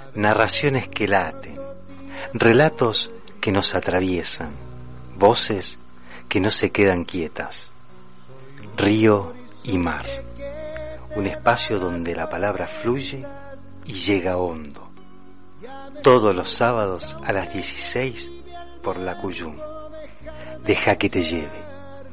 narraciones que laten, relatos que nos atraviesan, voces que no se quedan quietas. Río y mar, un espacio donde la palabra fluye y llega hondo. Todos los sábados a las 16 por la Cuyum. Deja que te lleve.